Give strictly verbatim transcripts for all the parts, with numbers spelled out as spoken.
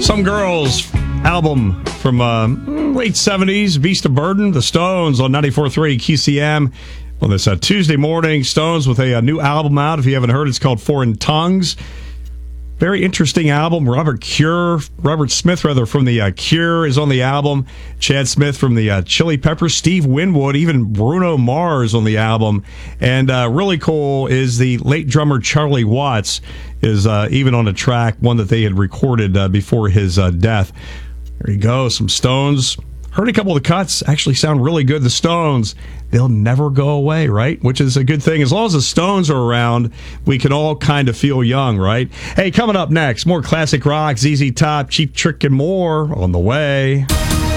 Some Girls album from uh, late seventies, Beast of Burden, The Stones on ninety-four point three Q C M. On this uh, Tuesday morning, Stones with a, a new album out. If you haven't heard, it's called Foreign Tongues. Very interesting album. Robert Cure, Robert Smith, rather, from the uh, Cure is on the album. Chad Smith from the uh, Chili Peppers. Steve Winwood, even Bruno Mars on the album. And uh, really cool is the late drummer Charlie Watts is uh, even on a track, one that they had recorded uh, before his uh, death. There you go, some Stones. Heard a couple of the cuts actually sound really good. The Stones, they'll never go away, right? Which is a good thing. As long as the Stones are around, we can all kind of feel young, right? Hey, coming up next, more classic rock, Z Z Top, Cheap Trick, and more on the way.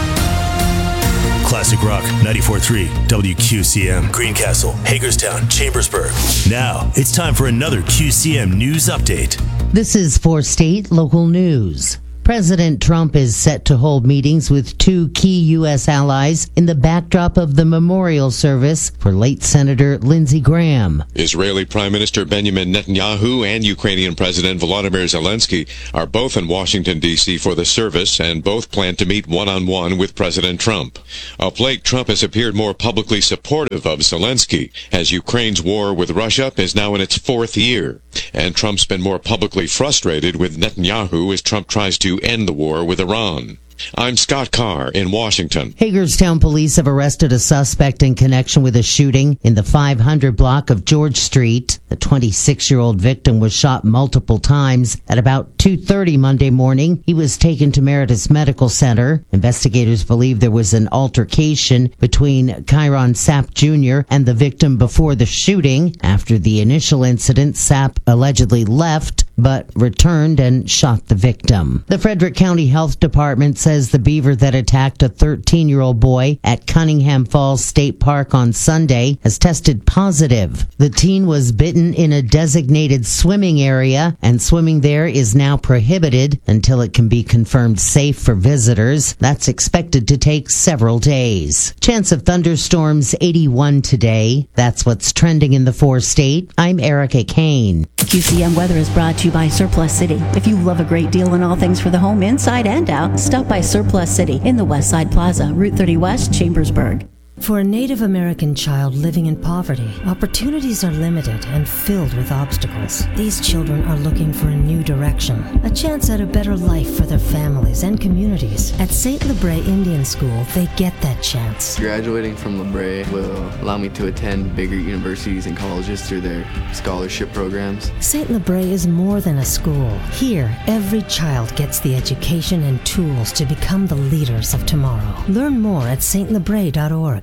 Classic Rock ninety-four point three W Q C M, Greencastle, Hagerstown, Chambersburg. Now it's time for another Q C M News Update. This is for State Local News. President Trump is set to hold meetings with two key U S allies in the backdrop of the memorial service for late Senator Lindsey Graham. Israeli Prime Minister Benjamin Netanyahu and Ukrainian President Volodymyr Zelensky are both in Washington, D C for the service, and both plan to meet one-on-one with President Trump. Of late, Trump has appeared more publicly supportive of Zelensky, as Ukraine's war with Russia is now in its fourth year. And Trump's been more publicly frustrated with Netanyahu as Trump tries to end the war with Iran. I'm Scott Carr in Washington. Hagerstown police have arrested a suspect in connection with a shooting in the five hundred block of George Street. The twenty-six-year-old victim was shot multiple times. At about two thirty Monday morning, he was taken to Meritus Medical Center. Investigators believe there was an altercation between Kyron Sapp Junior and the victim before the shooting. After the initial incident, Sapp allegedly left, but returned and shot the victim. The Frederick County Health Department says the beaver that attacked a thirteen-year-old boy at Cunningham Falls State Park on Sunday has tested positive. The teen was bitten in a designated swimming area, and swimming there is now prohibited until it can be confirmed safe for visitors. That's expected to take several days. Chance of thunderstorms eighty-one today. That's what's trending in the four-state. I'm Erica Kane. Q C M Weather is brought to you by Surplus City. If you love a great deal on all things for the home, inside and out, stop by Surplus City in the West Side Plaza, Route thirty West, Chambersburg. For a Native American child living in poverty, opportunities are limited and filled with obstacles. These children are looking for a new direction, a chance at a better life for their families and communities. At Saint Lebre Indian School, they get that chance. Graduating from Lebre will allow me to attend bigger universities and colleges through their scholarship programs. Saint Lebre is more than a school. Here, every child gets the education and tools to become the leaders of tomorrow. Learn more at s t lebre dot org.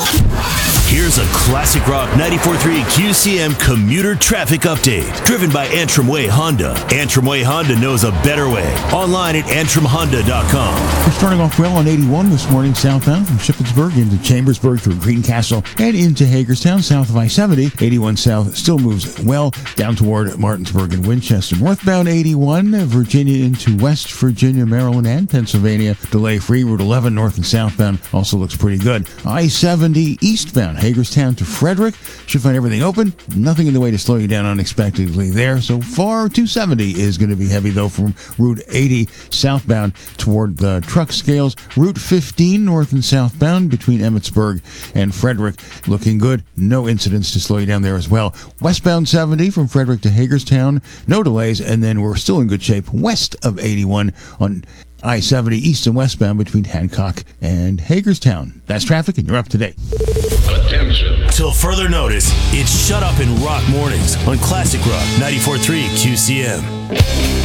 Here's a Classic Rock ninety-four point three Q C M commuter traffic update, driven by Antrim Way Honda. Antrim Way Honda knows a better way. Online at antrim honda dot com. We're starting off well on eighty-one this morning, southbound from Shippensburg into Chambersburg through Greencastle and into Hagerstown, south of I seventy. eighty-one south still moves well down toward Martinsburg and Winchester. Northbound eighty-one, Virginia into West Virginia, Maryland, and Pennsylvania. Delay free. Route eleven north and southbound also looks pretty good. I seventy eastbound, Hagerstown to Frederick. Should find everything open. Nothing in the way to slow you down unexpectedly there. So far, two seventy is going to be heavy, though, from Route eighty southbound toward the truck scales. Route fifteen north and southbound between Emmitsburg and Frederick looking good. No incidents to slow you down there as well. Westbound seventy from Frederick to Hagerstown. No delays. And then we're still in good shape west of eighty-one on I seventy east and westbound between Hancock and Hagerstown. That's traffic, and you're up to date. Attention. Till further notice, it's Shut Up and Rock Mornings on Classic Rock ninety-four point three Q C M.